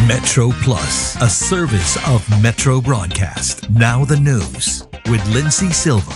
Metro Plus, a service of Metro Broadcast. Now the news with Lindsay Silva.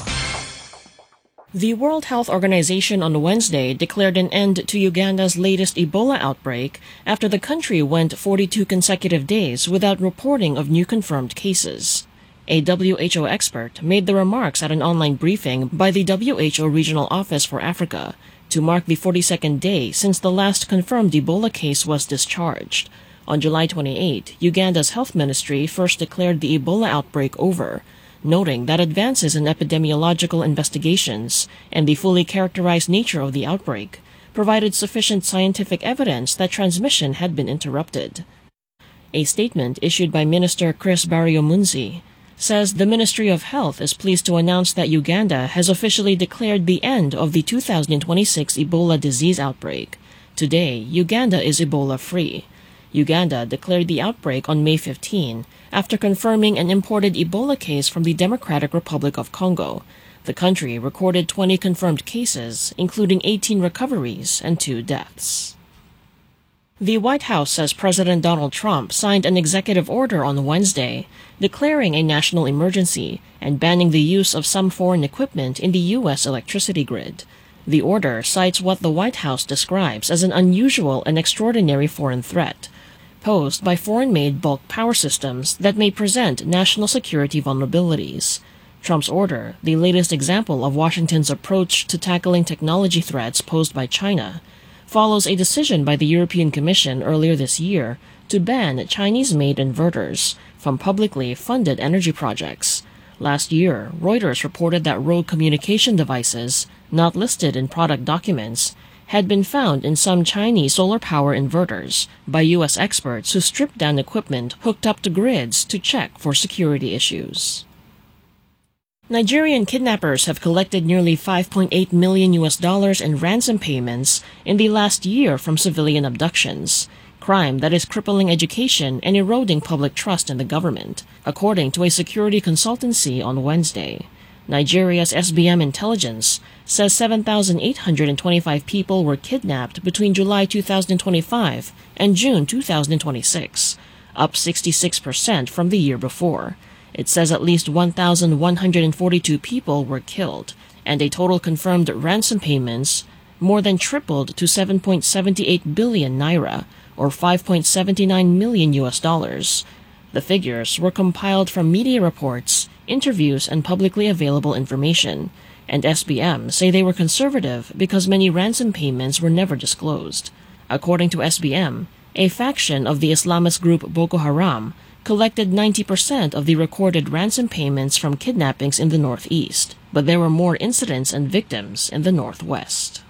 The World Health Organization on Wednesday declared an end to Uganda's latest Ebola outbreak after the country went 42 consecutive days without reporting of new confirmed cases. A WHO expert made the remarks at an online briefing by the WHO Regional Office for Africa to mark the 42nd day since the last confirmed Ebola case was discharged. On July 28, Uganda's health ministry first declared the Ebola outbreak over, noting that advances in epidemiological investigations and the fully characterized nature of the outbreak provided sufficient scientific evidence that transmission had been interrupted. A statement issued by Minister Chris Baryomunzi says the Ministry of Health is pleased to announce that Uganda has officially declared the end of the 2026 Ebola disease outbreak. Today, Uganda is Ebola-free. Uganda declared the outbreak on May 15 after confirming an imported Ebola case from the Democratic Republic of Congo. The country recorded 20 confirmed cases, including 18 recoveries and 2 deaths. The White House says President Donald Trump signed an executive order on Wednesday declaring a national emergency and banning the use of some foreign equipment in the U.S. electricity grid. The order cites what the White House describes as an unusual and extraordinary foreign threat posed by foreign-made bulk power systems that may present national security vulnerabilities. Trump's order, the latest example of Washington's approach to tackling technology threats posed by China, follows a decision by the European Commission earlier this year to ban Chinese-made inverters from publicly funded energy projects. Last year, Reuters reported that rogue communication devices, not listed in product documents, had been found in some Chinese solar power inverters by U.S. experts who stripped down equipment hooked up to grids to check for security issues. Nigerian kidnappers have collected nearly $5.8 million in ransom payments in the last year from civilian abductions, crime that is crippling education and eroding public trust in the government, according to a security consultancy on Wednesday. Nigeria's SBM Intelligence says 7,825 people were kidnapped between July 2025 and June 2026, up 66% from the year before. It says at least 1,142 people were killed, and a total confirmed ransom payments more than tripled to 7.78 billion naira, or $5.79 million. The figures were compiled from media reports, interviews, and publicly available information, and SBM say they were conservative because many ransom payments were never disclosed. According to SBM, a faction of the Islamist group Boko Haram collected 90% of the recorded ransom payments from kidnappings in the Northeast, but there were more incidents and victims in the Northwest.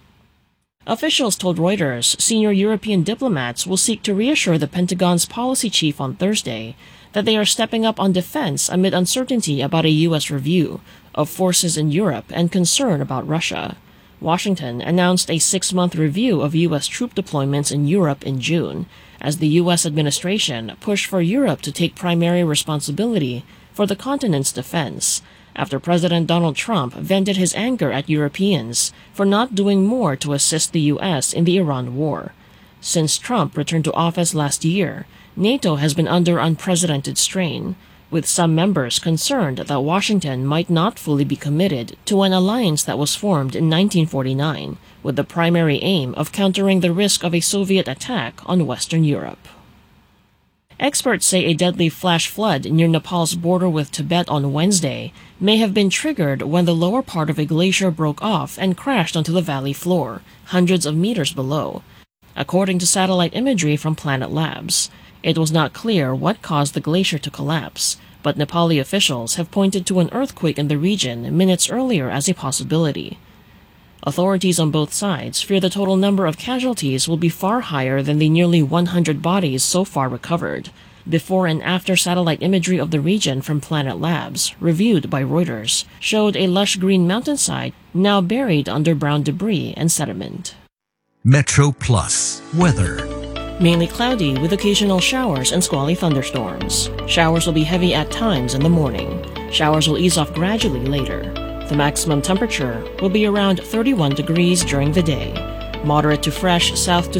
Officials told Reuters senior European diplomats will seek to reassure the Pentagon's policy chief on Thursday that they are stepping up on defense amid uncertainty about a U.S. review of forces in Europe and concern about Russia. Washington announced a 6-month review of U.S. troop deployments in Europe in June, as the U.S. administration pushed for Europe to take primary responsibility for the continent's defense, after President Donald Trump vented his anger at Europeans for not doing more to assist the U.S. in the Iran war. Since Trump returned to office last year, NATO has been under unprecedented strain, with some members concerned that Washington might not fully be committed to an alliance that was formed in 1949, with the primary aim of countering the risk of a Soviet attack on Western Europe. Experts say a deadly flash flood near Nepal's border with Tibet on Wednesday may have been triggered when the lower part of a glacier broke off and crashed onto the valley floor, hundreds of meters below. According to satellite imagery from Planet Labs, it was not clear what caused the glacier to collapse, but Nepali officials have pointed to an earthquake in the region minutes earlier as a possibility. Authorities on both sides fear the total number of casualties will be far higher than the nearly 100 bodies so far recovered. Before and after satellite imagery of the region from Planet Labs, reviewed by Reuters, showed a lush green mountainside now buried under brown debris and sediment. Metro Plus weather. Mainly cloudy with occasional showers and squally thunderstorms. Showers will be heavy at times in the morning. Showers will ease off gradually later. The maximum temperature will be around 31 degrees during the day. Moderate to fresh south to